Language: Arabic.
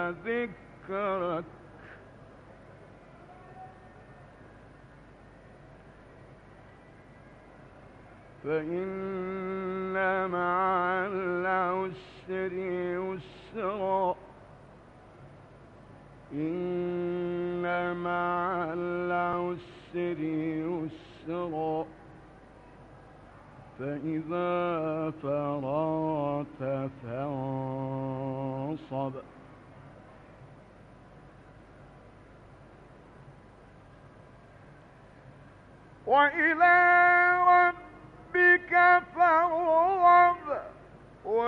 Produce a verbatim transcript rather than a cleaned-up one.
ذكرك فإن مع العسر يسرا إن مع العسر يسرا فإذا فرغت فانصب وإلى